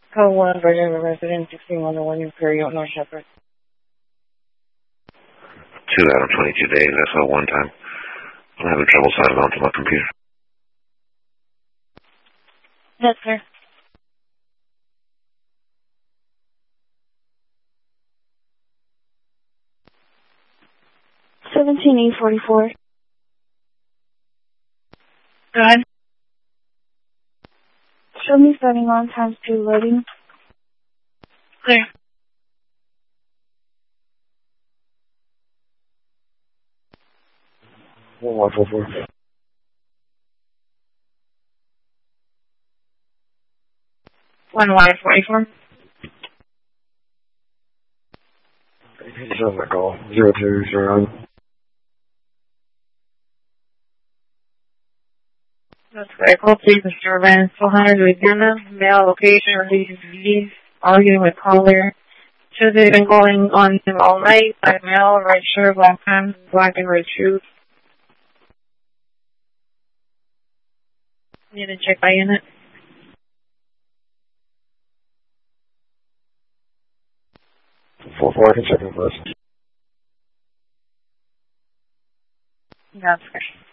Code 1, Virginia resident, 1601 Imperial, North Shepherd. 2 out of 22 days, that's all one time. I'm having trouble signing on to my computer. Yes, sir. 17844. Go ahead. Show me starting on times 2 loading. Clear. One 144. One wire 44. He does not call. 0209. That's correct. Call please, Mr. Van 400 Louisiana. Mail location or disease. Arguing with caller. Should have been calling on him all night. By mail, right shirt, black pants, black and red shoes. Need to check by unit. I can check in first. That's correct.